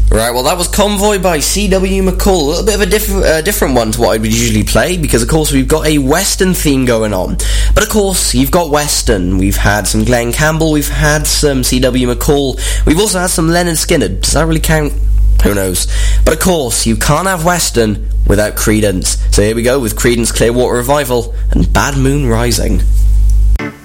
Right, well that was Convoy by C.W. McCall. A little bit of a different one to what I would usually play, because of course we've got a Western theme going on. But of course, you've got Western. We've had some Glenn Campbell, we've had some C.W. McCall, we've also had some Leonard Skinner. Does that really count? Who knows? But of course, you can't have Western without Creedence. So here we go with Creedence Clearwater Revival and Bad Moon Rising.